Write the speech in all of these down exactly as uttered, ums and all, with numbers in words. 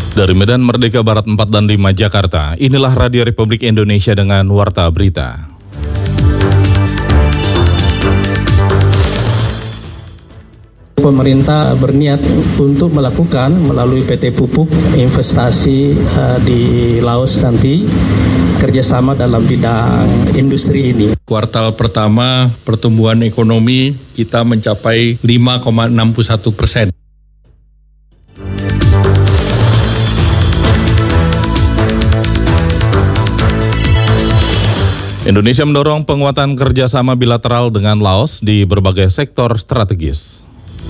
Dari Medan Merdeka Barat empat dan lima Jakarta, inilah Radio Republik Indonesia dengan Warta Berita. Pemerintah berniat untuk melakukan melalui P T Pupuk investasi uh, di Laos nanti kerjasama dalam bidang industri ini. Kuartal pertama pertumbuhan ekonomi kita mencapai lima koma enam satu persen. Indonesia mendorong penguatan kerjasama bilateral dengan Laos di berbagai sektor strategis.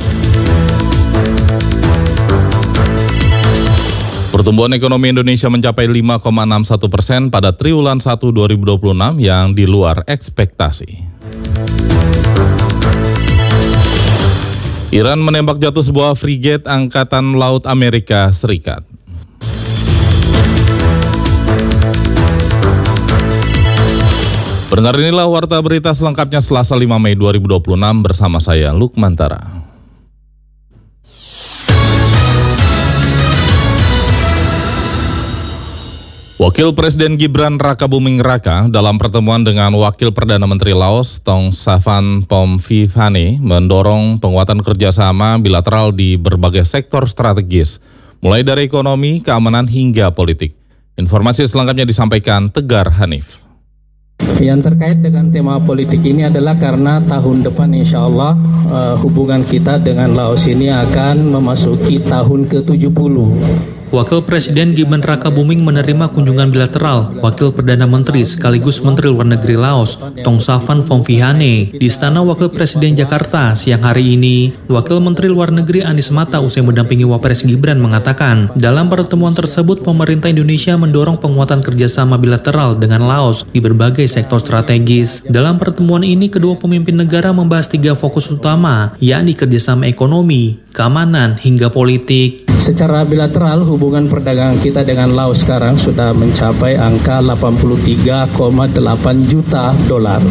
Pertumbuhan ekonomi Indonesia mencapai lima koma enam satu persen pada triwulan satu dua ribu dua puluh enam yang di luar ekspektasi. Iran menembak jatuh sebuah frigate Angkatan Laut Amerika Serikat. Pendengar, inilah Warta Berita selengkapnya Selasa lima Mei dua ribu dua puluh enam bersama saya Lukmantara. Wakil Presiden Gibran Rakabuming Raka dalam pertemuan dengan Wakil Perdana Menteri Laos Tong Savan Phomviphanne mendorong penguatan kerjasama bilateral di berbagai sektor strategis, mulai dari ekonomi, keamanan hingga politik. Informasi selengkapnya disampaikan Tegar Hanif. Yang terkait dengan tema politik ini adalah karena tahun depan insya Allah uh, hubungan kita dengan Laos ini akan memasuki tahun ke tujuh puluh. Wakil Presiden Gibran Rakabuming menerima kunjungan bilateral Wakil Perdana Menteri sekaligus Menteri Luar Negeri Laos, Tong Savan Phomviphanne, di Istana Wakil Presiden Jakarta siang hari ini. Wakil Menteri Luar Negeri Anies Mata usai mendampingi Wapres Gibran mengatakan, dalam pertemuan tersebut pemerintah Indonesia mendorong penguatan kerjasama bilateral dengan Laos di berbagai sektor strategis. Dalam pertemuan ini, kedua pemimpin negara membahas tiga fokus utama, yakni kerjasama ekonomi, keamanan, hingga politik. Secara bilateral, hubungan perdagangan kita dengan Laos sekarang sudah mencapai angka delapan puluh tiga koma delapan juta dolar.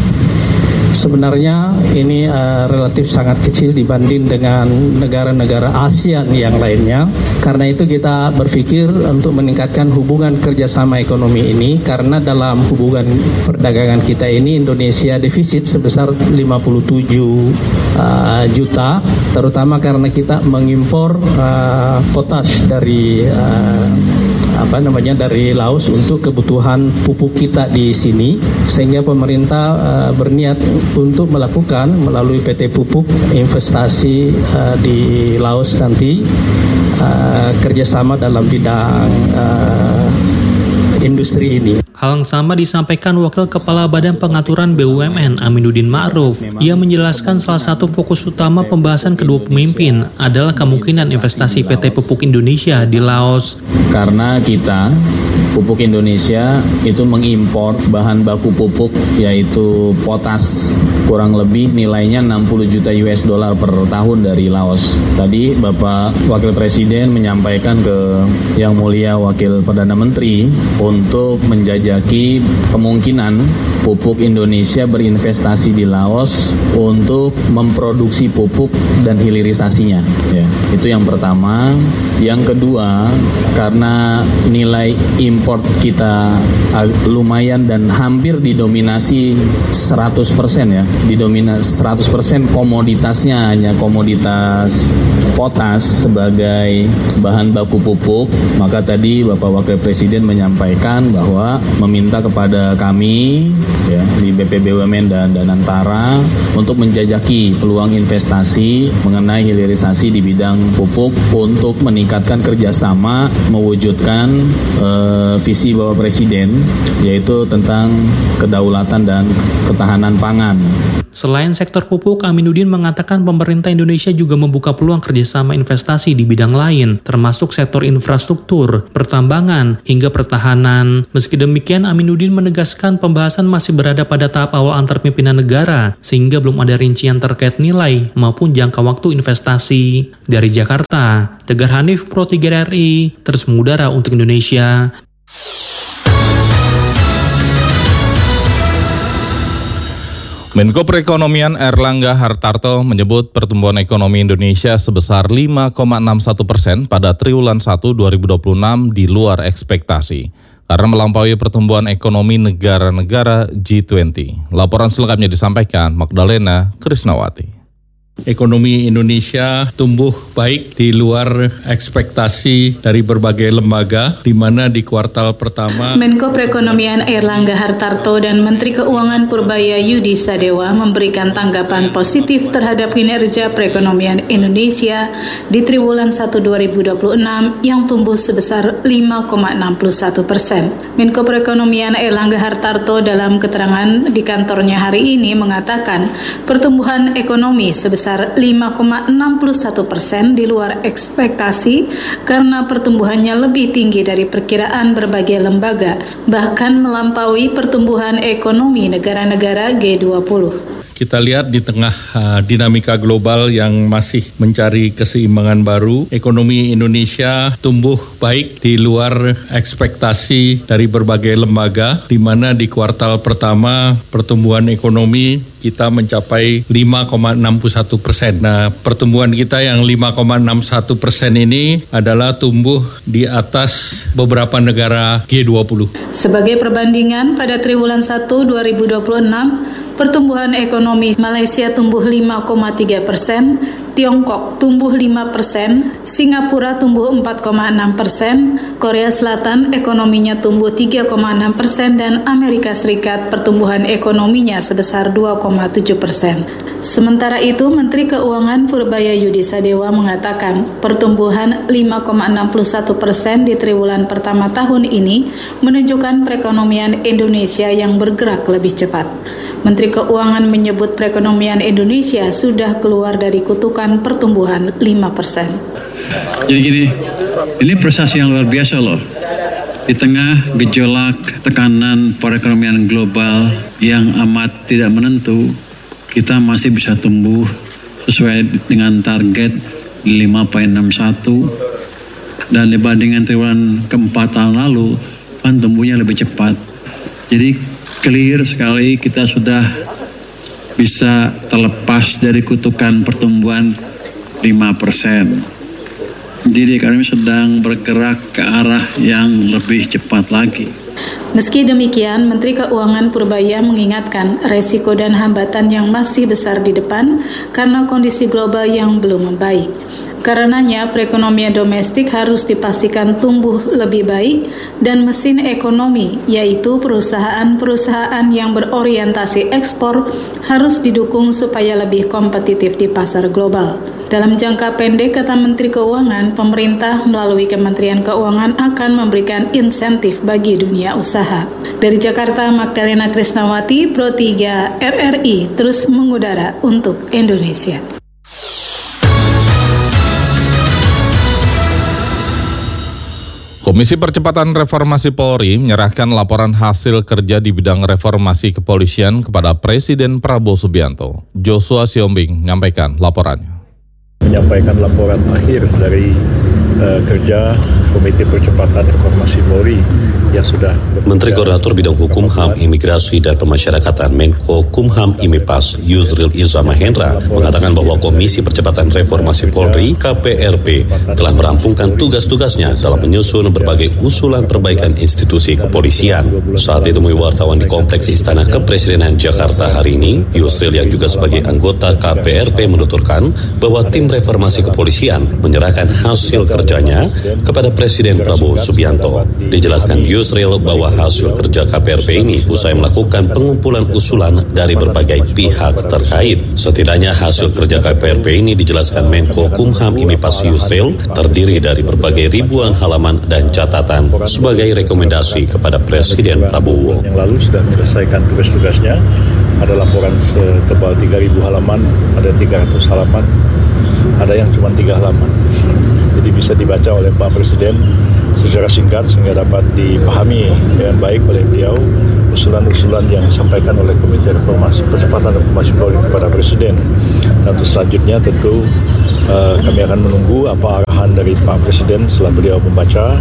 Sebenarnya ini uh, relatif sangat kecil dibanding dengan negara-negara ASEAN yang lainnya. Karena itu kita berpikir untuk meningkatkan hubungan kerjasama ekonomi ini, karena dalam hubungan perdagangan kita ini Indonesia defisit sebesar lima puluh tujuh uh, juta, terutama karena kita mengimpor uh, potas dari uh, apa namanya dari Laos untuk kebutuhan pupuk kita di sini, sehingga pemerintah uh, berniat untuk melakukan melalui P T Pupuk investasi uh, di Laos nanti uh, kerjasama dalam bidang uh, industri ini. Hal yang sama disampaikan Wakil Kepala Badan Pengaturan B U M N Aminuddin Ma'ruf. Ia menjelaskan salah satu fokus utama pembahasan kedua pemimpin adalah kemungkinan investasi P T Pupuk Indonesia di Laos. Karena kita, Pupuk Indonesia itu mengimpor bahan baku pupuk yaitu potas kurang lebih nilainya enam puluh juta U S dollar per tahun dari Laos. Tadi Bapak Wakil Presiden menyampaikan ke Yang Mulia Wakil Perdana Menteri untuk menjajaki kemungkinan pupuk Indonesia berinvestasi di Laos untuk memproduksi pupuk dan hilirisasinya. Ya, itu yang pertama. Yang kedua, karena nilai import kita lumayan dan hampir didominasi seratus persen ya, didominasi seratus persen komoditasnya hanya komoditas potas sebagai bahan baku pupuk, maka tadi Bapak Wakil Presiden menyampaikan bahwa meminta kepada kami ya, di B P B U M N dan Danantara untuk menjajaki peluang investasi mengenai hilirisasi di bidang pupuk untuk meningkatkan kerjasama mewujudkan uh, visi Bapak Presiden, yaitu tentang kedaulatan dan ketahanan pangan. Selain sektor pupuk, Aminuddin mengatakan pemerintah Indonesia juga membuka peluang kerjasama investasi di bidang lain, termasuk sektor infrastruktur, pertambangan, hingga pertahanan. Meski demikian, Aminuddin menegaskan pembahasan masih berada pada tahap awal antar pimpinan negara, sehingga belum ada rincian terkait nilai maupun jangka waktu investasi. Dari Jakarta, Tegar Hanif, Pro tiga R I, terus mengudara untuk Indonesia. Menko Perekonomian Airlangga Hartarto menyebut pertumbuhan ekonomi Indonesia sebesar lima koma enam satu persen pada triwulan satu dua ribu dua puluh enam di luar ekspektasi karena melampaui pertumbuhan ekonomi negara-negara G dua puluh. Laporan selengkapnya disampaikan Magdalena Krisnawati. Ekonomi Indonesia tumbuh baik di luar ekspektasi dari berbagai lembaga, di mana di kuartal pertama Menko Perekonomian Airlangga Hartarto dan Menteri Keuangan Purbaya Yudi Sadewa memberikan tanggapan positif terhadap kinerja perekonomian Indonesia di triwulan satu dua ribu dua puluh enam yang tumbuh sebesar lima koma enam satu persen. Menko Perekonomian Airlangga Hartarto dalam keterangan di kantornya hari ini mengatakan pertumbuhan ekonomi sebesar lima koma enam satu persen di luar ekspektasi karena pertumbuhannya lebih tinggi dari perkiraan berbagai lembaga, bahkan melampaui pertumbuhan ekonomi negara-negara G dua puluh. Kita lihat di tengah uh, dinamika global yang masih mencari keseimbangan baru, ekonomi Indonesia tumbuh baik di luar ekspektasi dari berbagai lembaga, di mana di kuartal pertama pertumbuhan ekonomi kita mencapai lima koma enam satu persen. Nah, pertumbuhan kita yang lima koma enam satu persen ini adalah tumbuh di atas beberapa negara G dua puluh. Sebagai perbandingan, pada triwulan satu dua ribu dua puluh enam, pertumbuhan ekonomi Malaysia tumbuh lima koma tiga persen, Tiongkok tumbuh lima persen, Singapura tumbuh empat koma enam persen, Korea Selatan ekonominya tumbuh tiga koma enam persen, dan Amerika Serikat pertumbuhan ekonominya sebesar dua koma tujuh persen. Sementara itu, Menteri Keuangan Purbaya Yudi Sadewa mengatakan pertumbuhan lima koma enam satu persen di triwulan pertama tahun ini menunjukkan perekonomian Indonesia yang bergerak lebih cepat. Menteri Keuangan menyebut perekonomian Indonesia sudah keluar dari kutukan pertumbuhan lima persen. Jadi gini, ini prestasi yang luar biasa loh. Di tengah gejolak tekanan perekonomian global yang amat tidak menentu, kita masih bisa tumbuh sesuai dengan target lima koma enam satu, dan dibandingkan triwulan keempat tahun lalu, kan tumbuhnya lebih cepat. Jadi clear sekali kita sudah bisa terlepas dari kutukan pertumbuhan lima persen. Jadi ekonomi sedang bergerak ke arah yang lebih cepat lagi. Meski demikian, Menteri Keuangan Purbaya mengingatkan resiko dan hambatan yang masih besar di depan karena kondisi global yang belum membaik. Karenanya, perekonomian domestik harus dipastikan tumbuh lebih baik dan mesin ekonomi, yaitu perusahaan-perusahaan yang berorientasi ekspor, harus didukung supaya lebih kompetitif di pasar global. Dalam jangka pendek, kata Menteri Keuangan, pemerintah melalui Kementerian Keuangan akan memberikan insentif bagi dunia usaha. Dari Jakarta, Magdalena Krisnawati, Pro tiga R R I, terus mengudara untuk Indonesia. Komisi Percepatan Reformasi Polri menyerahkan laporan hasil kerja di bidang reformasi kepolisian kepada Presiden Prabowo Subianto. Joshua Siombing menyampaikan laporannya. Menyampaikan laporan akhir dari uh, kerja Komite Percepatan Reformasi Polri yang sudah Menteri Koordinator Bidang Hukum, H A M, Imigrasi dan Pemasyarakatan Menko Kumham Imipas Yusril Iza Mahendra mengatakan bahwa Komisi Percepatan Reformasi Polri K P R P telah merampungkan tugas-tugasnya dalam menyusun berbagai usulan perbaikan institusi kepolisian. Saat ditemui wartawan di Kompleks Istana Kepresidenan Jakarta hari ini, Yusril yang juga sebagai anggota K P R P menuturkan bahwa tim reformasi kepolisian menyerahkan hasil kerjanya kepada Presiden Prabowo Subianto. Dijelaskan Yusril bahwa hasil kerja K P R P ini usai melakukan pengumpulan usulan dari berbagai pihak terkait. Setidaknya hasil kerja K P R P ini dijelaskan Menko Kumham Imipas Yusril terdiri dari berbagai ribuan halaman dan catatan sebagai rekomendasi kepada Presiden Prabowo. Yang lalu sudah menyelesaikan tugas-tugasnya, ada laporan setebal tiga ribu halaman, ada tiga ratus halaman, ada yang cuma tiga halaman. Jadi bisa dibaca oleh Pak Presiden secara singkat sehingga dapat dipahami dengan baik oleh beliau usulan-usulan yang disampaikan oleh Komite Reformasi Percepatan Reformasi Polri kepada Presiden. Dan untuk selanjutnya tentu uh, kami akan menunggu apa arahan dari Pak Presiden setelah beliau membaca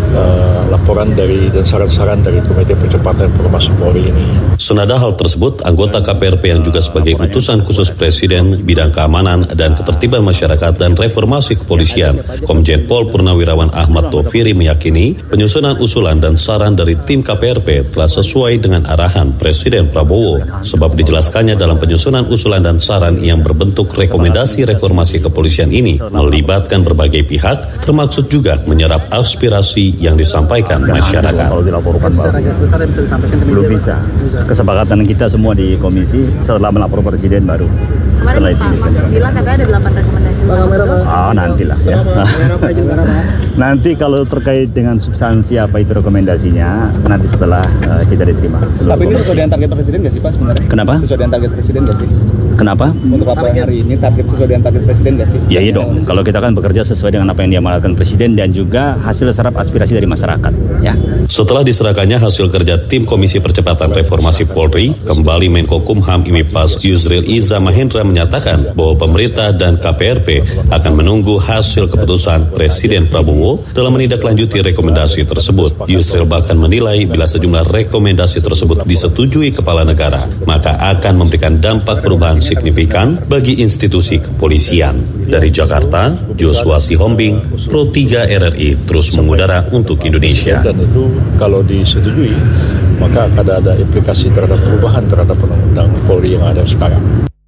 uh, laporan dari dan saran-saran dari Komite Percepatan Reformasi Polri ini. Senada hal tersebut, anggota K P R P yang juga sebagai utusan khusus Presiden bidang keamanan dan ketertiban masyarakat dan reformasi kepolisian, Komjen Pol Purnawirawan Ahmad Taufiri meyakini penyusunan usulan dan saran dari tim K P R P telah sesuai dengan arahan Presiden Prabowo, sebab dijelaskannya dalam penyusunan usulan dan saran yang berbentuk rekomendasi reformasi kepolisian ini melibatkan berbagai pihak, termaksud juga menyerap aspirasi yang disampaikan masyarakat. Kalau dilaporkan belum bisa. Kesepakatan kita semua di komisi setelah melapor Presiden baru. Setelah itu bilang katanya ada delapan rekomendasi. Ah, nantilah ya. Nanti kalau terkait dengan substansi apa itu rekomendasinya, nanti setelah uh, kita diterima. Tapi ini sesuai dengan target Presiden nggak sih Pak sebenarnya? Kenapa? Sesuai dengan target Presiden nggak sih? Kenapa? Untuk apa yang hari ini target sesuai dengan target Presiden nggak sih? Ya iya dong. Kalau kita kan bekerja sesuai dengan apa yang diamanatkan Presiden dan juga hasil serap aspirasi dari masyarakat. Ya. Setelah diserahkannya hasil kerja tim Komisi Percepatan Reformasi Polri, kembali Menko Kumham I M I P A S Yusril Iza Mahendra menyatakan bahwa pemerintah dan K P R P akan menunggu hasil keputusan Presiden Prabowo dalam menindaklanjuti rekomendasi tersebut. Yusril bahkan menilai bila sejumlah rekomendasi tersebut disetujui kepala negara, maka akan memberikan dampak perubahan signifikan bagi institusi kepolisian. Dari Jakarta, Joshua Sihombing, Pro tiga R R I terus mengudara untuk Indonesia. Dan itu kalau disetujui, maka akan ada implikasi terhadap perubahan terhadap undang-undang Polri yang ada sekarang.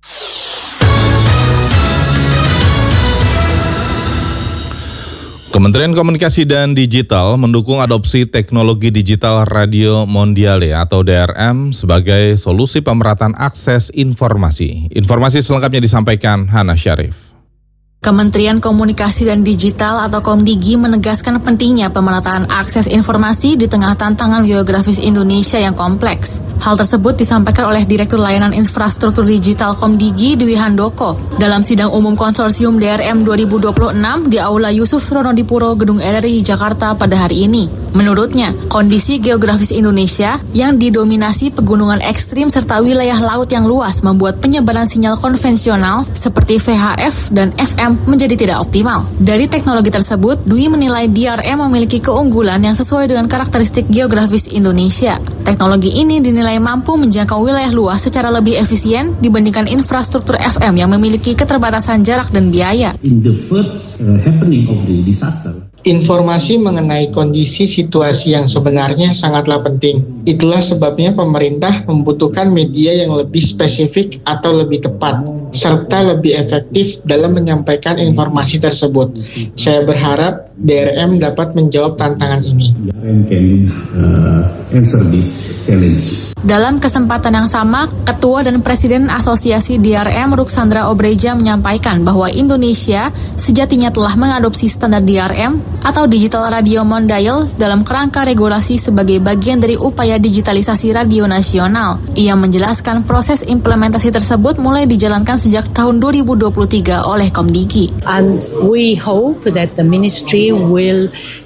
Kementerian Komunikasi dan Digital mendukung adopsi teknologi digital Radio Mondiale atau D R M sebagai solusi pemerataan akses informasi. Informasi selengkapnya disampaikan Hana Syarif. Kementerian Komunikasi dan Digital atau Komdigi menegaskan pentingnya pemerataan akses informasi di tengah tantangan geografis Indonesia yang kompleks. Hal tersebut disampaikan oleh Direktur Layanan Infrastruktur Digital Komdigi Dwi Handoko dalam sidang umum konsorsium D R M dua ribu dua puluh enam di Aula Yusuf Ronodipuro Gedung R R I Jakarta pada hari ini. Menurutnya, kondisi geografis Indonesia yang didominasi pegunungan ekstrim serta wilayah laut yang luas membuat penyebaran sinyal konvensional seperti V H F dan F M menjadi tidak optimal. Dari teknologi tersebut, Dwi menilai D R M memiliki keunggulan yang sesuai dengan karakteristik geografis Indonesia. Teknologi ini dinilai mampu menjangkau wilayah luas secara lebih efisien dibandingkan infrastruktur F M yang memiliki keterbatasan jarak dan biaya. In the first uh, happening of the disaster, informasi mengenai kondisi situasi yang sebenarnya sangatlah penting. Itulah sebabnya pemerintah membutuhkan media yang lebih spesifik atau lebih tepat, serta lebih efektif dalam menyampaikan informasi tersebut. Saya berharap D R M dapat menjawab tantangan ini. D R M can uh, answer this challenge. Dalam kesempatan yang sama, Ketua dan Presiden Asosiasi D R M Ruxandra Obreja menyampaikan bahwa Indonesia sejatinya telah mengadopsi standar D R M atau Digital Radio Mondiale dalam kerangka regulasi sebagai bagian dari upaya digitalisasi radio nasional. Ia menjelaskan proses implementasi tersebut mulai dijalankan sejak tahun dua ribu dua puluh tiga oleh Komdigi. And we hope that the ministry will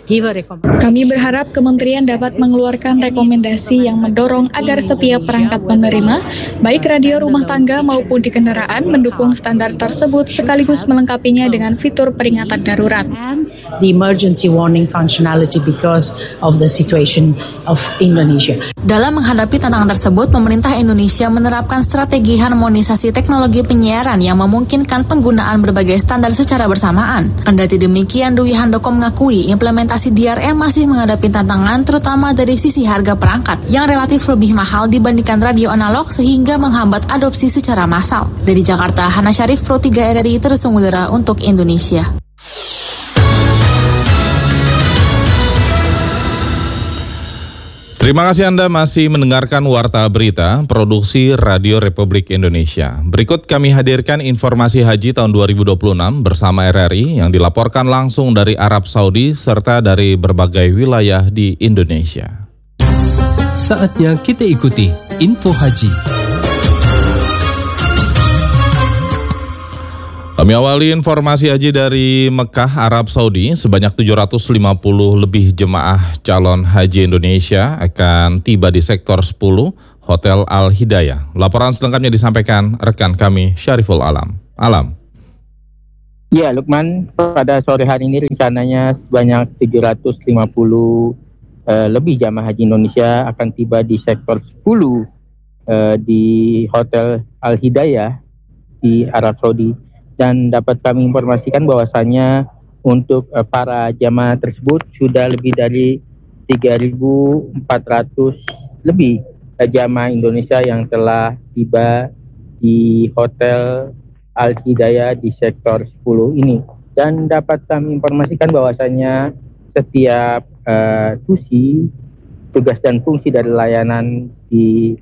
Kami berharap kementerian dapat mengeluarkan rekomendasi yang mendorong agar setiap perangkat penerima, baik radio rumah tangga maupun di kendaraan, mendukung standar tersebut sekaligus melengkapinya dengan fitur peringatan darurat. The emergency warning functionality because of the situation of Indonesia. Dalam menghadapi tantangan tersebut, pemerintah Indonesia menerapkan strategi harmonisasi teknologi penyiaran yang memungkinkan penggunaan berbagai standar secara bersamaan. Kendati demikian, Dwi Handoko mengakui implementasi D R M masih menghadapi tantangan terutama dari sisi harga perangkat yang relatif lebih mahal dibandingkan radio analog sehingga menghambat adopsi secara massal. Dari Jakarta, Hana Syarif, Pro tiga R R I terus mengudara untuk Indonesia. Terima kasih Anda masih mendengarkan Warta Berita, produksi Radio Republik Indonesia. Berikut kami hadirkan informasi haji tahun dua ribu dua puluh enam bersama R R I yang dilaporkan langsung dari Arab Saudi serta dari berbagai wilayah di Indonesia. Saatnya kita ikuti Info Haji. Kami awali informasi haji dari Mekah, Arab Saudi. Sebanyak tujuh ratus lima puluh lebih jemaah calon haji Indonesia akan tiba di sektor sepuluh Hotel Al-Hidayah. Laporan selengkapnya disampaikan rekan kami Syariful Alam. Alam. Ya, Lukman, pada sore hari ini rencananya sebanyak tujuh ratus lima puluh uh, lebih jamaah haji Indonesia akan tiba di sektor sepuluh uh, di Hotel Al Hidayah di Arab Saudi. Dan dapat kami informasikan bahwasannya untuk uh, para jamaah tersebut sudah lebih dari tiga ribu empat ratus lebih uh, jamaah Indonesia yang telah tiba di Hotel Al Hidayah di sektor sepuluh ini. Dan dapat kami informasikan bahwasanya setiap uh, tusi, tugas dan fungsi dari layanan di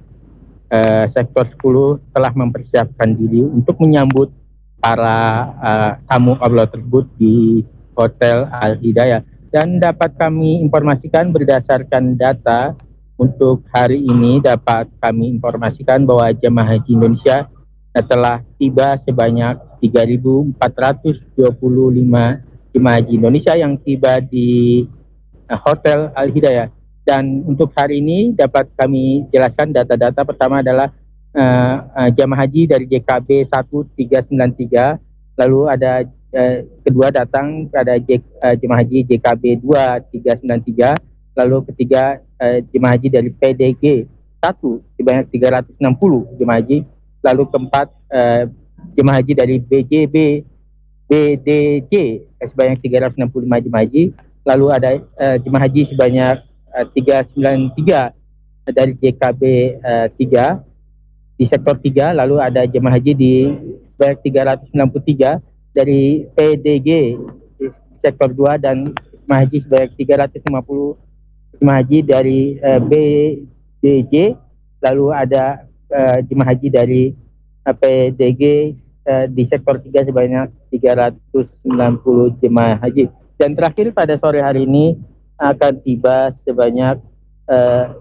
uh, sektor sepuluh telah mempersiapkan diri untuk menyambut para uh, tamu Allah tersebut di Hotel Al Hidayah. Dan dapat kami informasikan berdasarkan data untuk hari ini, dapat kami informasikan bahwa jemaah haji Indonesia telah tiba sebanyak tiga ribu empat ratus dua puluh lima jemaah haji Indonesia yang tiba di uh, Hotel Al Hidayah. Dan untuk hari ini dapat kami jelaskan data-data. Pertama adalah uh, uh, jemaah haji dari J K B satu tiga sembilan tiga, lalu ada uh, kedua datang ada J, uh, jemaah haji J K B dua tiga sembilan tiga, lalu ketiga uh, jemaah haji dari P D G satu sebanyak tiga ratus enam puluh jemaah haji. Lalu keempat, uh, jemaah haji dari B J B B D J sebanyak tiga ratus enam puluh lima jemaah haji. Lalu ada uh, jemaah haji sebanyak uh, tiga ratus sembilan puluh tiga dari J K B uh, tiga di sektor tiga. Lalu ada jemaah haji di sebanyak tiga ratus sembilan puluh tiga dari P D G di sektor dua, dan jemaah haji sebanyak tiga ratus lima puluh jemaah haji dari uh, B D J. Lalu ada Uh, jemaah haji dari uh, P D G uh, di sektor tiga sebanyak tiga ratus sembilan puluh jemaah haji. Dan terakhir pada sore hari ini akan tiba sebanyak uh,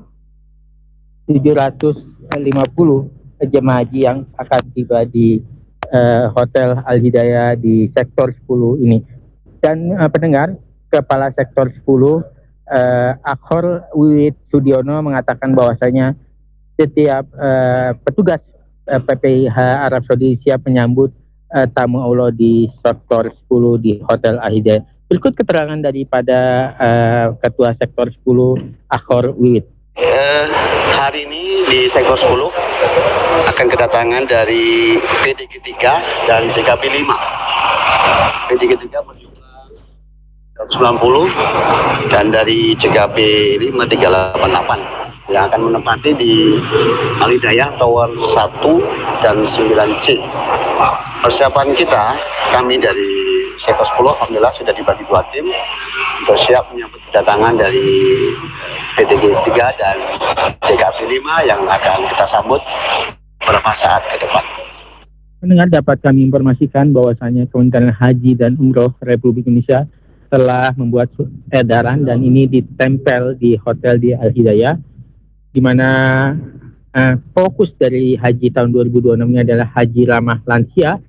tujuh ratus lima puluh jemaah haji yang akan tiba di uh, Hotel Al Hidayah di sektor sepuluh ini. Dan uh, pendengar, Kepala Sektor sepuluh uh, Akhor Wiwit Sudiono mengatakan bahwasanya setiap uh, petugas uh, P P I H Arab Saudi siap menyambut uh, tamu Allah di sektor sepuluh di Hotel Al Hidayah. Berikut keterangan daripada uh, Ketua Sektor sepuluh Akhor Wiwit. Uh, hari ini di sektor sepuluh akan kedatangan dari P D G tiga dan J K B lima. P D G tiga berjumlah sembilan puluh dan dari J K B lima tiga delapan delapan yang akan menempati di Al Hidayah Tower satu dan sembilan C. Persiapan kita, kami dari sektor sepuluh alhamdulillah sudah dibagi dua tim untuk siap menyambut kedatangan dari P D G tiga dan J K B lima yang akan kita sambut beberapa saat ke depan. Pendengar, dapat kami informasikan bahwasanya Kementerian Haji dan Umroh Republik Indonesia telah membuat edaran dan ini ditempel di hotel di Al Hidayah, di mana uh, fokus dari haji tahun dua ribu dua puluh enam ini adalah haji ramah lansia,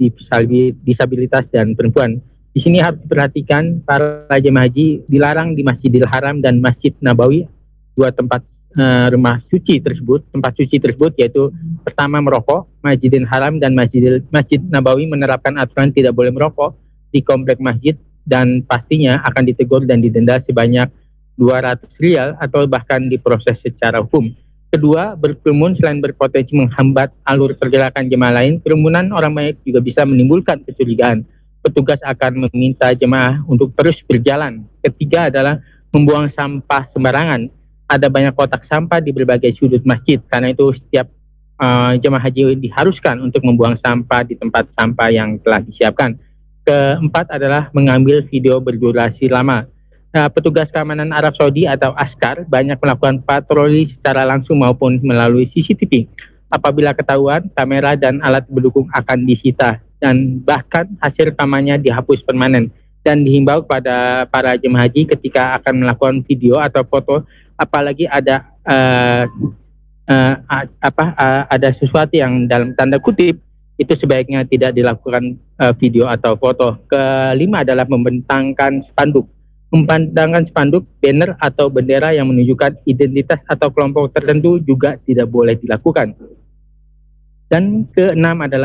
disabilitas dan perempuan. Di sini harus diperhatikan para jemaah haji dilarang di Masjidil Haram dan Masjid Nabawi, dua tempat uh, rumah suci tersebut. Tempat suci tersebut yaitu pertama merokok, Masjidil Haram dan Masjidil, Masjid Nabawi menerapkan aturan tidak boleh merokok di komplek masjid dan pastinya akan ditegur dan didenda sebanyak dua ratus rial atau bahkan diproses secara hukum. Kedua, berkerumun selain berpotensi menghambat alur pergerakan jemaah lain, kerumunan orang banyak juga bisa menimbulkan kecurigaan. Petugas akan meminta jemaah untuk terus berjalan. Ketiga adalah membuang sampah sembarangan. Ada banyak kotak sampah di berbagai sudut masjid, karena itu setiap uh, jemaah haji diharuskan untuk membuang sampah di tempat sampah yang telah disiapkan. Keempat adalah mengambil video berdurasi lama. Nah, petugas keamanan Arab Saudi atau Askar banyak melakukan patroli secara langsung maupun melalui C C T V. Apabila ketahuan, kamera dan alat pendukung akan disita dan bahkan hasil rekamannya dihapus permanen. Dan dihimbau kepada para jemaah haji ketika akan melakukan video atau foto, apalagi ada uh, uh, apa uh, ada sesuatu yang dalam tanda kutip, itu sebaiknya tidak dilakukan uh, video atau foto. Kelima adalah membentangkan spanduk. Membentangkan spanduk, banner atau bendera yang menunjukkan identitas atau kelompok tertentu juga tidak boleh dilakukan. Dan keenam adalah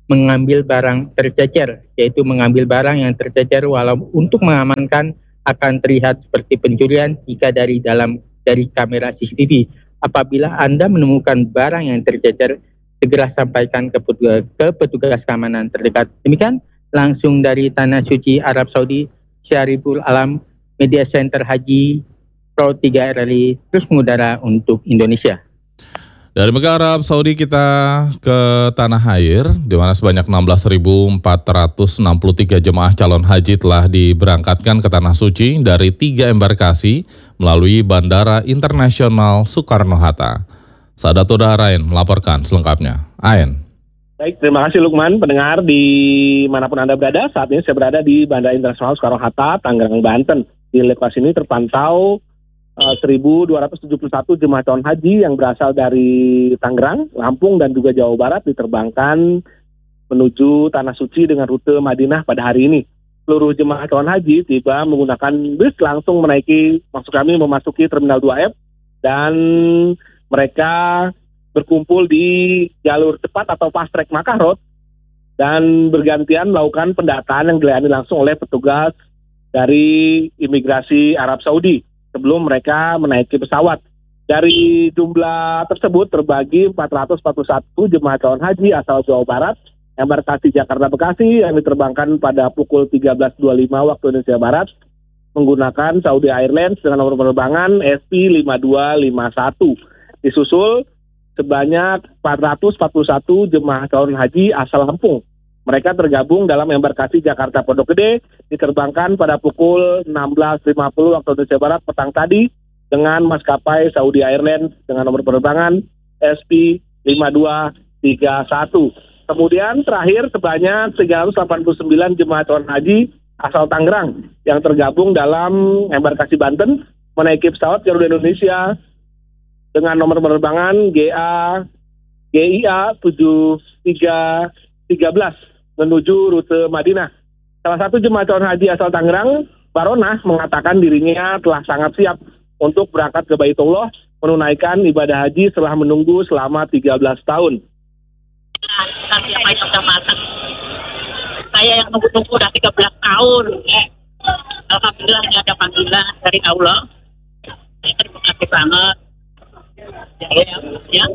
mengambil barang tercecer, yaitu mengambil barang yang tercecer walau untuk mengamankan akan terlihat seperti pencurian jika dari dalam dari kamera C C T V. Apabila Anda menemukan barang yang tercecer, segera sampaikan ke petugas, ke petugas keamanan terdekat. Demikian langsung dari Tanah Suci Arab Saudi, Syariful Alam, Media Center Haji Pro tiga R L I, terus mengudara untuk Indonesia. Dari Mekah Arab Saudi kita ke tanah air, di mana sebanyak enam belas ribu empat ratus enam puluh tiga jemaah calon haji telah diberangkatkan ke Tanah Suci dari tiga embarkasi melalui Bandara Internasional Soekarno-Hatta. Sadatullah Rain melaporkan selengkapnya. Ain. Baik, terima kasih Lukman, pendengar di manapun Anda berada. Saat ini saya berada di Bandara Internasional Soekarno-Hatta, Tangerang, Banten. Di lokasi ini terpantau seribu dua ratus tujuh puluh satu jemaah calon haji yang berasal dari Tangerang, Lampung, dan juga Jawa Barat diterbangkan menuju Tanah Suci dengan rute Madinah pada hari ini. Seluruh jemaah calon haji tiba menggunakan bus langsung menaiki, maksud kami memasuki Terminal dua F, dan mereka berkumpul di jalur cepat atau fast track Makkah Road dan bergantian melakukan pendataan yang dilayani langsung oleh petugas dari imigrasi Arab Saudi sebelum mereka menaiki pesawat. Dari jumlah tersebut terbagi empat ratus empat puluh satu jemaah calon haji asal Jawa Barat, embarkasi Jakarta Bekasi yang diterbangkan pada pukul tiga belas dua puluh lima waktu Indonesia Barat menggunakan Saudi Airlines dengan nomor penerbangan S P lima dua lima satu. Disusul sebanyak empat ratus empat puluh satu jemaah calon haji asal Lampung. Mereka tergabung dalam embarkasi Jakarta Pondok Gede, diterbangkan pada pukul enam belas lima puluh waktu Indonesia Barat petang tadi dengan maskapai Saudi Airlines dengan nomor penerbangan S P lima dua tiga satu. Kemudian terakhir sebanyak tiga ratus delapan puluh sembilan jemaah calon haji asal Tangerang yang tergabung dalam embarkasi Banten menaiki pesawat Garuda Indonesia dengan nomor penerbangan G A G I A tujuh tiga tiga belas menuju rute Madinah. Salah satu jemaah calon haji asal Tangerang, Baronah, mengatakan dirinya telah sangat siap untuk berangkat ke Baitullah menunaikan ibadah haji setelah menunggu selama tiga belas tahun. Saya yang nunggu-nunggu udah tiga belas tahun. Eh, Alhamdulillah ini ada panggilan dari Allah. Saya terima kasih banget. Ya, ya, ya.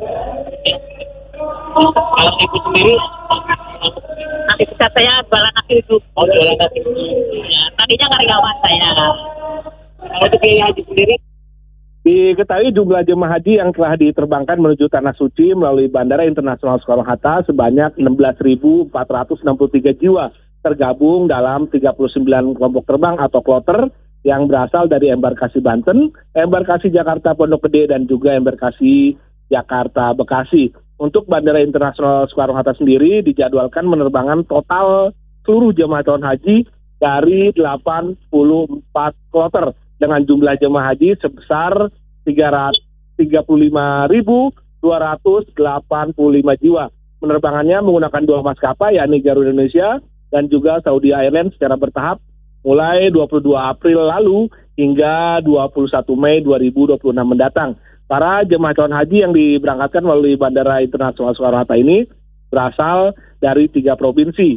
Kalau ibu sendiri, nanti bisa saya jualan nasi itu. Oh, jualan nasi. Ya, tadinya karyawan saya. Kalau untuk biaya haji sendiri, diketahui jumlah jemaah haji yang telah diterbangkan menuju Tanah Suci melalui Bandara Internasional Soekarno-Hatta sebanyak enam belas ribu empat ratus enam puluh tiga jiwa, tergabung dalam tiga puluh sembilan kelompok terbang atau kloter yang berasal dari embarkasi Banten, embarkasi Jakarta Pondok Gede, dan juga embarkasi Jakarta Bekasi. Untuk Bandara Internasional Soekarno-Hatta sendiri dijadwalkan menerbangkan total seluruh jemaah calon haji dari delapan puluh empat kloter dengan jumlah jemaah haji sebesar tiga puluh lima ribu dua ratus delapan puluh lima jiwa. Penerbangannya menggunakan dua maskapai, yakni Garuda Indonesia dan juga Saudi Airlines secara bertahap mulai dua puluh dua April lalu hingga dua puluh satu Mei dua ribu dua puluh enam mendatang. Para jemaah calon haji yang diberangkatkan melalui Bandara Internasional Soekarno-Hatta ini berasal dari tiga provinsi.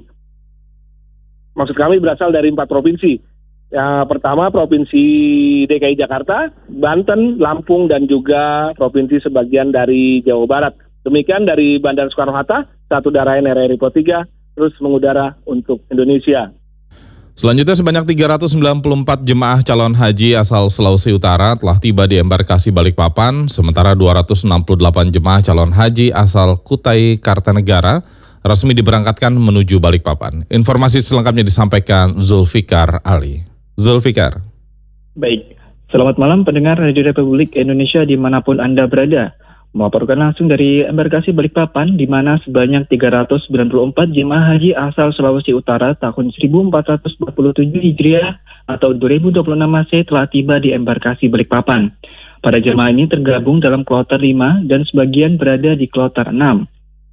Maksud kami berasal dari empat provinsi. Yang pertama Provinsi D K I Jakarta, Banten, Lampung, dan juga provinsi sebagian dari Jawa Barat. Demikian dari Bandara Soekarno-Hatta, satu Darain R R I Pro tiga, terus mengudara untuk Indonesia. Selanjutnya sebanyak tiga ratus sembilan puluh empat jemaah calon haji asal Sulawesi Utara telah tiba di embarkasi Balikpapan, sementara dua ratus enam puluh delapan jemaah calon haji asal Kutai Kartanegara resmi diberangkatkan menuju Balikpapan. Informasi selengkapnya disampaikan Zulfikar Ali. Zulfikar. Baik, selamat malam pendengar Radio Republik Indonesia dimanapun Anda berada. Melaporkan langsung dari embarkasi Balikpapan, di mana sebanyak tiga ratus sembilan puluh empat jemaah haji asal Sulawesi Utara tahun seribu empat ratus empat puluh tujuh Hijriah atau dua ribu dua puluh enam Masehi telah tiba di embarkasi Balikpapan. Para jemaah ini tergabung dalam kloter lima dan sebagian berada di kloter enam.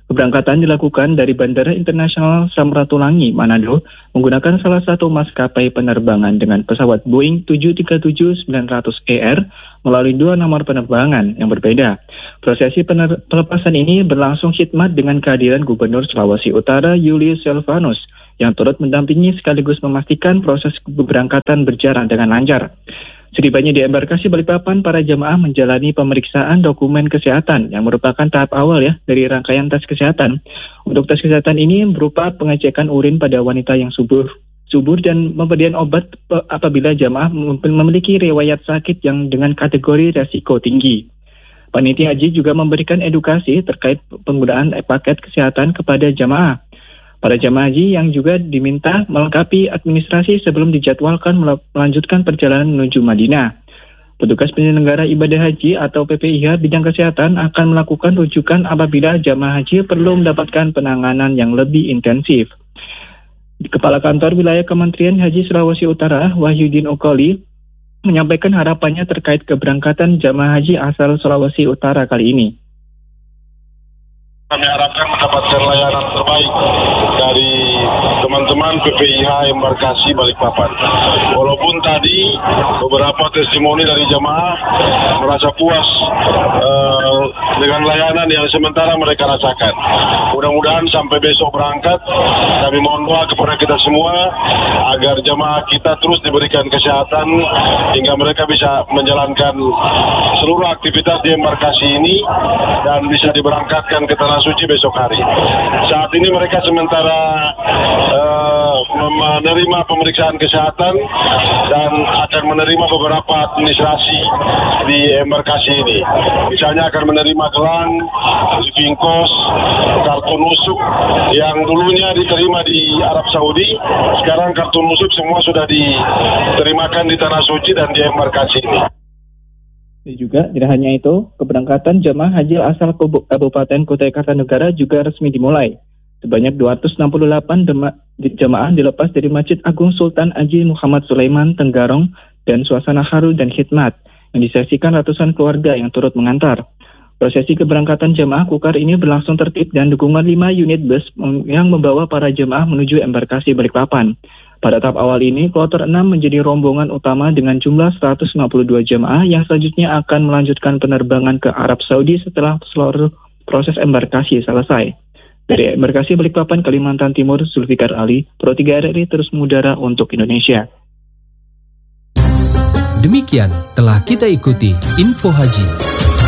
Keberangkatan dilakukan dari Bandara Internasional Samratulangi, Manado, menggunakan salah satu maskapai penerbangan dengan pesawat Boeing tujuh tiga tujuh sembilan ratus E R melalui dua nomor penerbangan yang berbeda. Prosesi pener- pelepasan ini berlangsung khidmat dengan kehadiran Gubernur Sulawesi Utara Julius Silvanus yang turut mendampingi sekaligus memastikan proses keberangkatan berjalan dengan lancar. Setibanya di embarkasi Balikpapan, para jemaah menjalani pemeriksaan dokumen kesehatan yang merupakan tahap awal ya dari rangkaian tes kesehatan. Untuk tes kesehatan ini berupa pengecekan urin pada wanita yang subur, subur dan pemberian obat apabila jemaah memiliki riwayat sakit yang dengan kategori resiko tinggi. Panitia haji juga memberikan edukasi terkait penggunaan paket kesehatan kepada jemaah. Para jemaah haji yang juga diminta melengkapi administrasi sebelum dijadwalkan melanjutkan perjalanan menuju Madinah. Petugas penyelenggara ibadah haji atau P P I H bidang kesehatan akan melakukan rujukan apabila jemaah haji perlu mendapatkan penanganan yang lebih intensif. Kepala Kantor Wilayah Kementerian Haji Sulawesi Utara, Wahyudin Okoli, menyampaikan harapannya terkait keberangkatan jemaah haji asal Sulawesi Utara kali ini. Kami harapkan mendapatkan layanan terbaik dari teman-teman P P I H embarkasi Balikpapan. Walaupun tadi beberapa testimoni dari jemaah merasa puas uh, dengan layanan yang sementara mereka rasakan. Mudah-mudahan sampai besok berangkat, kami mohon doa kepada kita semua agar jemaah kita terus diberikan kesehatan hingga mereka bisa menjalankan seluruh aktivitas di embarkasi ini dan bisa diberangkatkan ke Tanah Suci besok hari. Saat ini mereka sementara uh, menerima pemeriksaan kesehatan dan akan menerima beberapa administrasi di embarkasi ini. Misalnya akan menerima gelang, living cost, kartu nusuk yang dulunya diterima di Arab Saudi, sekarang kartu nusuk semua sudah diterimakan di Tanah Suci dan di embarkasi ini. Dan juga tidak hanya itu, keberangkatan jemaah haji asal Kabupaten Kutai Kartanegara juga resmi dimulai. Sebanyak dua ratus enam puluh delapan dema- jemaah dilepas dari Masjid Agung Sultan Haji Muhammad Sulaiman Tenggarong dan suasana haru dan khidmat yang disaksikan ratusan keluarga yang turut mengantar. Prosesi keberangkatan jemaah Kukar ini berlangsung tertib dan dukungan lima unit bus yang membawa para jemaah menuju embarkasi Balikpapan. Pada tahap awal ini, kloter enam menjadi rombongan utama dengan jumlah seratus lima puluh dua jemaah yang selanjutnya akan melanjutkan penerbangan ke Arab Saudi setelah seluruh proses embarkasi selesai. Dari embarkasi Balikpapan, Kalimantan Timur, Zulfikar Ali, Pro tiga R R I terus mengudara untuk Indonesia. Demikian telah kita ikuti Info Haji.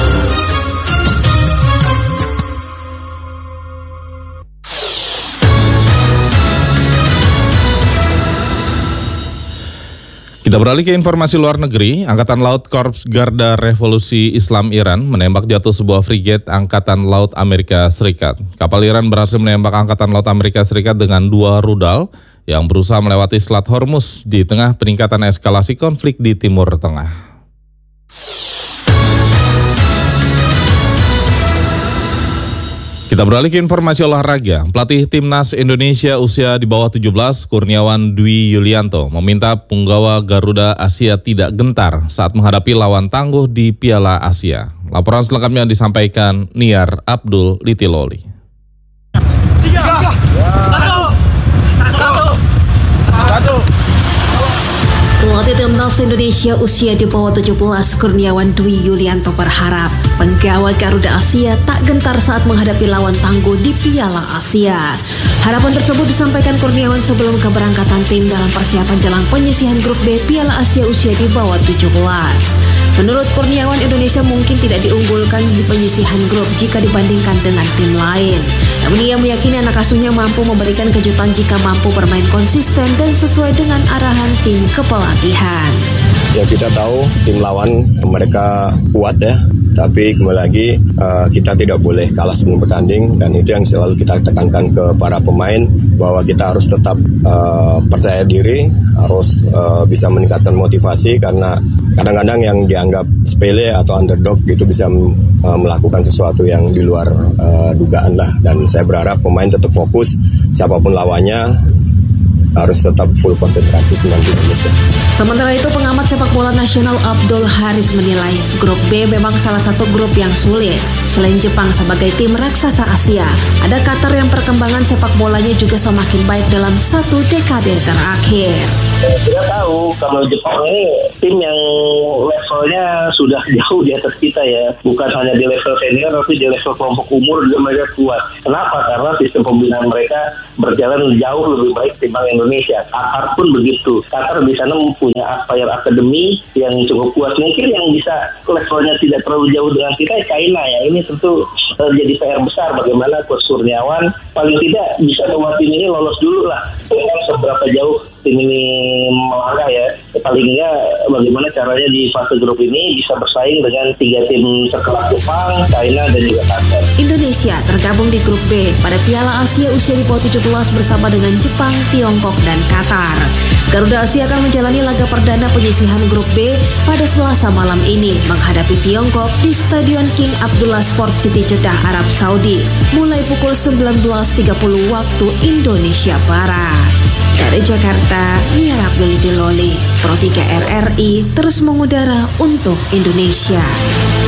Kita beralih ke informasi luar negeri. Angkatan Laut Korps Garda Revolusi Islam Iran menembak jatuh sebuah frigate Angkatan Laut Amerika Serikat. Kapal Iran berhasil menembak Angkatan Laut Amerika Serikat dengan dua rudal yang berusaha melewati Selat Hormuz di tengah peningkatan eskalasi konflik di Timur Tengah. Kita beralih ke informasi olahraga. Pelatih Timnas Indonesia usia di bawah tujuh belas, Kurniawan Dwi Yulianto, meminta punggawa Garuda Asia tidak gentar saat menghadapi lawan tangguh di Piala Asia. Laporan selengkapnya disampaikan Niar Abdul Litiloli. Tiga, satu, satu, satu. Pelatih Timnas Indonesia usia di bawah tujuh belas Kurniawan Dwi Yulianto berharap penggawa Garuda Asia tak gentar saat menghadapi lawan tangguh di Piala Asia. Harapan tersebut disampaikan Kurniawan sebelum keberangkatan tim dalam persiapan jelang penyisihan grup B Piala Asia usia di bawah tujuh belas. Menurut Kurniawan, Indonesia mungkin tidak diunggulkan di penyisihan grup jika dibandingkan dengan tim lain. Namun ia meyakini anak asuhnya mampu memberikan kejutan jika mampu bermain konsisten dan sesuai dengan arahan tim kepelatihan. Ya, kita tahu tim lawan mereka kuat ya, tapi kembali lagi uh, kita tidak boleh kalah sebelum bertanding, dan itu yang selalu kita tekankan ke para pemain bahwa kita harus tetap uh, percaya diri, harus uh, bisa meningkatkan motivasi, karena kadang-kadang yang dianggap sepele atau underdog itu bisa uh, melakukan sesuatu yang di luar uh, dugaan lah, dan saya berharap pemain tetap fokus siapapun lawannya, harus tetap full konsentrasi sembilan puluh menit. Sementara itu, pengamat Pengamat sepak bola nasional Abdul Haris menilai grup B memang salah satu grup yang sulit. Selain Jepang sebagai tim raksasa Asia, ada Qatar yang perkembangan sepak bolanya juga semakin baik dalam satu dekade terakhir. Kita tahu kalau Jepang ini tim yang levelnya sudah jauh di atas kita ya. Bukan hanya di level senior, tapi di level kelompok umur juga mereka kuat. Kenapa? Karena sistem pembinaan mereka berjalan jauh lebih baik timbang Indonesia. Qatar pun begitu. Qatar di sana mempunyai Aspire Academy yang cukup kuat. Mungkin yang bisa levelnya tidak terlalu jauh dengan kita China ya. Ini tentu uh, jadi P R besar bagaimana Coach Kurniawan paling tidak bisa membuat tim ini lolos dulu lah. Dengan seberapa jauh tim ini melangkah ya. Paling enggak bagaimana caranya di fase grup ini bisa bersaing dengan tiga tim sekelas Jepang, China dan juga Qatar. Indonesia tergabung di grup B pada Piala Asia usia di bawah tujuh belas bersama dengan Jepang, Tiongkok dan Qatar. Garuda Asia akan menjalani laga perdana penyisihan grup B pada Selasa malam ini menghadapi Tiongkok di Stadion King Abdullah Sport City Jeddah, Arab Saudi mulai pukul sembilan belas tiga puluh waktu Indonesia Barat. Dari Jakarta, Nia Abdul Loli, Pro tiga R R I terus mengudara untuk Indonesia.